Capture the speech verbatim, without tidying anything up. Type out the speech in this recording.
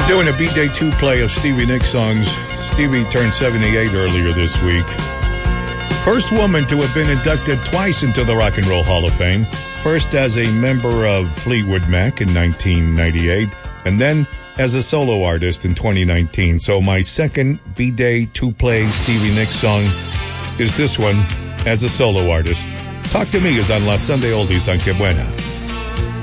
We're doing a B-Day two play of Stevie Nicks songs. Stevie turned seventy-eight earlier this week. First woman to have been inducted twice into the Rock and Roll Hall of Fame. First as a member of Fleetwood Mac in nineteen ninety-eight, and then as a solo artist in twenty nineteen. So my second B-Day two play Stevie Nicks song is this one as a solo artist. Talk to Me is on La Sunday Oldies on Que Buena.